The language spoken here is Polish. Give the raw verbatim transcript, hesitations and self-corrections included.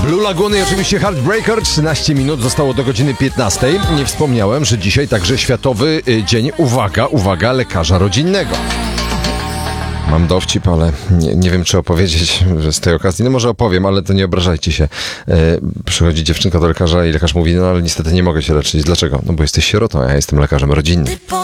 Blue Lagoon i oczywiście Heartbreaker. trzynaście minut zostało do godziny piętnastej. Nie wspomniałem, że dzisiaj także Światowy Dzień, uwaga, uwaga, lekarza rodzinnego. Mam dowcip, ale nie, nie wiem, czy opowiedzieć że z tej okazji. No może opowiem, ale to nie obrażajcie się. E, przychodzi dziewczynka do lekarza i lekarz mówi, no ale niestety nie mogę się leczyć. Dlaczego? No bo jesteś sierotą, a ja jestem lekarzem rodzinnym.